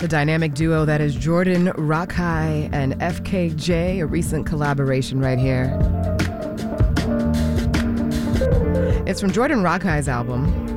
the dynamic duo that is Jordan Rakei and FKJ, a recent collaboration right here. It's from Jordan Rakei's album,